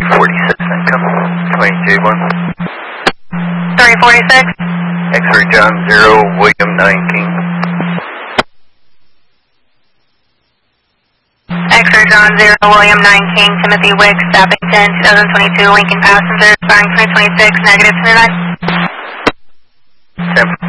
346, income. 22-1. 346. X-ray John 0, William 19. X-ray John 0, William 19, Timothy Wicks, Staffington, 2022, Lincoln passenger, expiring 2026, negative 29. 10.